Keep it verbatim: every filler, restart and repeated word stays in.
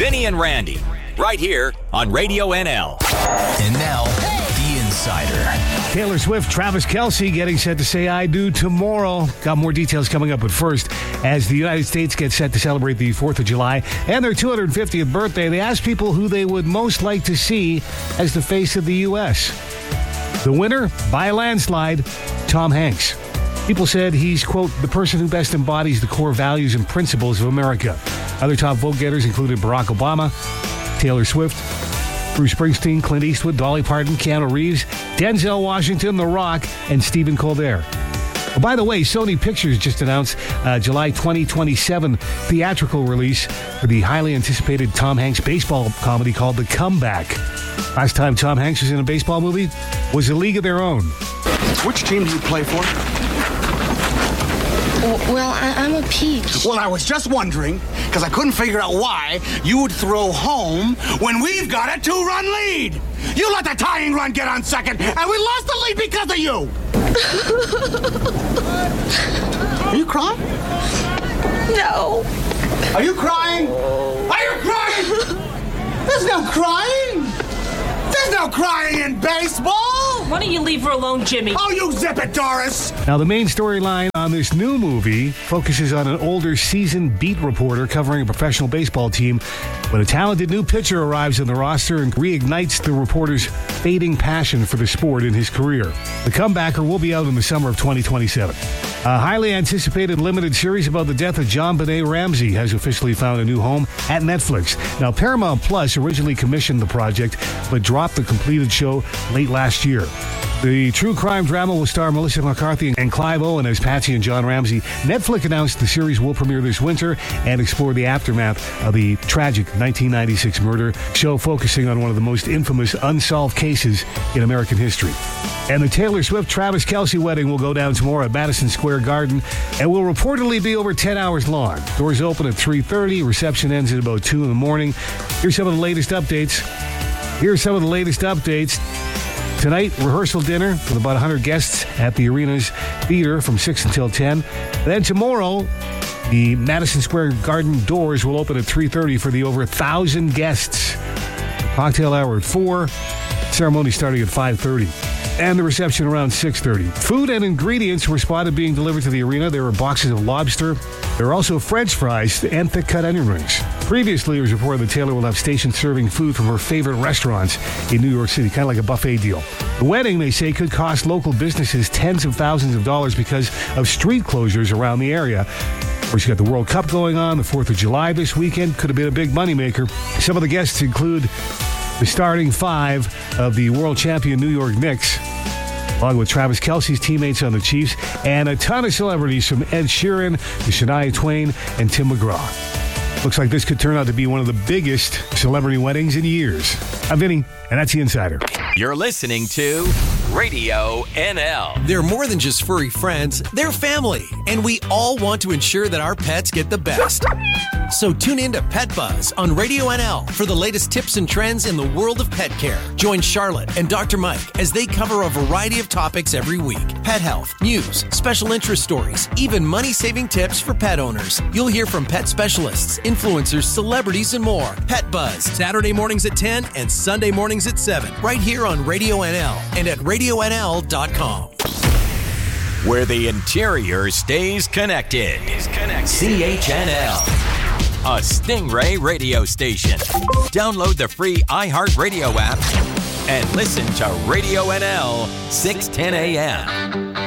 Vinny and Randy, right here on Radio N L. And now, The Insider. Taylor Swift, Travis Kelce getting set to say I do tomorrow. Got more details coming up, but first, as the United States gets set to celebrate the fourth of July and their two hundred fiftieth birthday, they asked people who they would most like to see as the face of the U S. The winner, by a landslide, Tom Hanks. People said he's, quote, the person who best embodies the core values and principles of America. Other top vote getters included Barack Obama, Taylor Swift, Bruce Springsteen, Clint Eastwood, Dolly Parton, Keanu Reeves, Denzel Washington, The Rock, and Stephen Colbert. Oh, by the way, Sony Pictures just announced uh, July twenty twenty-seven theatrical release for the highly anticipated Tom Hanks baseball comedy called The Comeback. Last time Tom Hanks was in a baseball movie was A League of Their Own. Which team do you play for? Well, I, I'm a peach. Well, I was just wondering, because I couldn't figure out why you would throw home when we've got a two-run lead. You let the tying run get on second, and we lost the lead because of you. Are you crying? No. Are you crying? Are you crying? There's no crying. There's no crying in baseball. Why don't you leave her alone, Jimmy? Oh, you zip it, Doris. Now, the main storyline on this new movie focuses on an older seasoned beat reporter covering a professional baseball team when a talented new pitcher arrives on the roster and reignites the reporter's fading passion for the sport in his career. The Comebacker will be out in the summer of twenty twenty-seven. A highly anticipated limited series about the death of JonBenet Ramsey has officially found a new home at Netflix. Now, Paramount Plus originally commissioned the project, but dropped the completed show late last year. The true crime drama will star Melissa McCarthy and Clive Owen as Patsy and John Ramsey. Netflix announced the series will premiere this winter and explore the aftermath of the tragic nineteen ninety-six murder, show focusing on one of the most infamous unsolved cases in American history. And the Taylor Swift-Travis Kelce wedding will go down tomorrow at Madison Square Garden and will reportedly be over ten hours long. Doors open at three thirty. Reception ends at about two in the morning. Here's some of the latest updates. Here's some of the latest updates. Tonight, rehearsal dinner with about one hundred guests at the arena's theater from six until ten. Then tomorrow, the Madison Square Garden doors will open at three thirty for the over one thousand guests. Cocktail hour at four. Ceremony starting at five thirty. And the reception around six thirty. Food and ingredients were spotted being delivered to the arena. There were boxes of lobster. There are also French fries and thick-cut onion rings. Previously, it was reported that Taylor will have stations serving food from her favorite restaurants in New York City, kind of like a buffet deal. The wedding, they say, could cost local businesses tens of thousands of dollars because of street closures around the area. Of course, you got the World Cup going on, the fourth of July this weekend. Could have been a big moneymaker. Some of the guests include the starting five of the world champion New York Knicks, along with Travis Kelce's teammates on the Chiefs, and a ton of celebrities from Ed Sheeran to Shania Twain and Tim McGraw. Looks like this could turn out to be one of the biggest celebrity weddings in years. I'm Vinny, and that's The Insider. You're listening to Radio N L. They're more than just furry friends, they're family, and we all want to ensure that our pets get the best. So tune in to Pet Buzz on Radio N L for the latest tips and trends in the world of pet care. Join Charlotte and Doctor Mike as they cover a variety of topics every week. Pet health, news, special interest stories, even money-saving tips for pet owners. You'll hear from pet specialists, influencers, celebrities, and more. Pet Buzz, Saturday mornings at ten and Sunday mornings at seven, right here on Radio N L and at radio n l dot com. Where the interior stays connected. C H N L, a Stingray radio station. Download the free iHeartRadio app and listen to Radio N L six ten a.m.